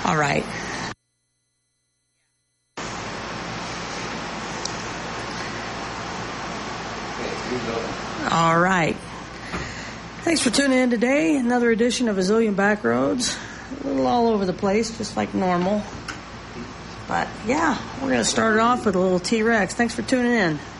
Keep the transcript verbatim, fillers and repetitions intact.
All right. All right. Thanks for tuning in today. Another edition of A Zillion Backroads. A little all over the place, just like normal. But, yeah, we're going to start it off with a little T-Rex. Thanks for tuning in.